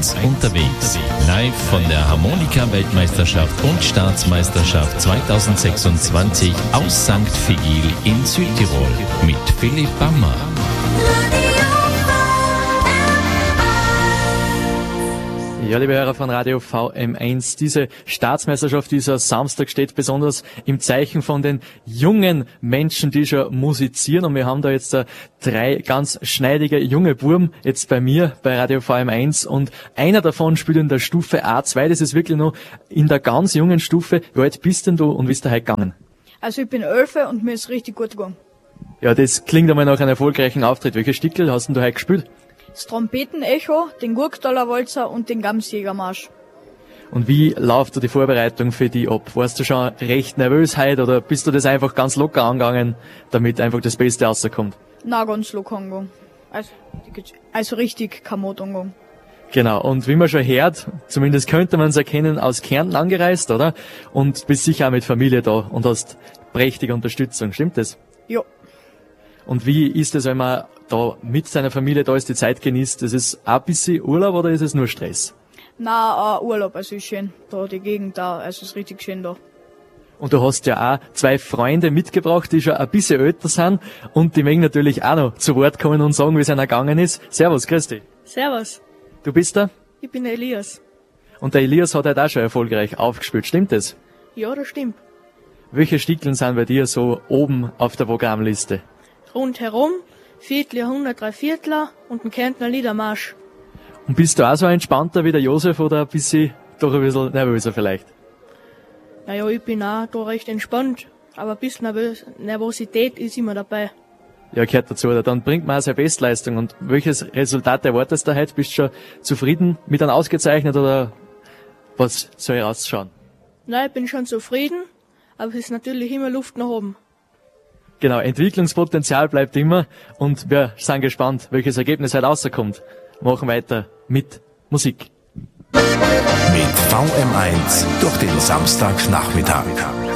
FM1 unterwegs. Live von der Harmonika-Weltmeisterschaft und Staatsmeisterschaft 2026 aus St. Vigil in Südtirol mit Philipp Bammer. Ja, liebe Hörer von Radio VM1, diese Staatsmeisterschaft dieser Samstag steht besonders im Zeichen von den jungen Menschen, die schon musizieren. Und wir haben da jetzt 3 ganz schneidige junge Burm jetzt bei mir bei Radio VM1 und einer davon spielt in der Stufe A2. Das ist wirklich noch in der ganz jungen Stufe. Wie alt bist denn du und wie ist der heute gegangen? Also ich bin 11 und mir ist richtig gut gegangen. Ja, das klingt einmal nach einem erfolgreichen Auftritt. Welche Stickel hast denn du heute gespielt? Das Trompeten-Echo, den Gurktaler Walzer und den Gamsjägermarsch. Und wie läuft da die Vorbereitung für die ab? Warst du schon recht nervös heute oder bist du das einfach ganz locker angegangen, damit einfach das Beste rauskommt? Na, ganz locker angegangen. Also richtig kamot angegangen. Genau, und wie man schon hört, zumindest könnte man es erkennen, aus Kärnten angereist, oder? Und bist sicher auch mit Familie da und hast prächtige Unterstützung, stimmt das? Ja. Und wie ist es, wenn man da mit seiner Familie da ist, die Zeit genießt? Ist es auch ein bisschen Urlaub oder ist es nur Stress? Na, Urlaub, also ist schön. Da die Gegend da, also ist richtig schön da. Und du hast ja auch 2 Freunde mitgebracht, die schon ein bisschen älter sind und die mögen natürlich auch noch zu Wort kommen und sagen, wie es ihnen ergangen ist. Servus, grüß dich. Servus. Du bist da? Ich bin der Elias. Und der Elias hat halt auch schon erfolgreich aufgespielt, stimmt das? Ja, das stimmt. Welche Stickeln sind bei dir so oben auf der Programmliste? Rundherum, Vierteljahrhundert, Dreiviertler und ein Kärntner Liedermarsch. Und bist du auch so entspannter wie der Josef oder ein bisschen, doch ein bisschen nervöser vielleicht? Naja, ich bin auch da recht entspannt, aber ein bisschen Nervosität ist immer dabei. Ja, gehört dazu. Dann bringt man auch seine Bestleistung. Und welches Resultat erwartest du heute? Bist du schon zufrieden mit einem ausgezeichnet oder was soll rausschauen? Nein, ich bin schon zufrieden, aber es ist natürlich immer Luft nach oben. Genau, Entwicklungspotenzial bleibt immer und wir sind gespannt, welches Ergebnis heute rauskommt. Machen weiter mit Musik. Mit VM1 durch den Samstagnachmittag.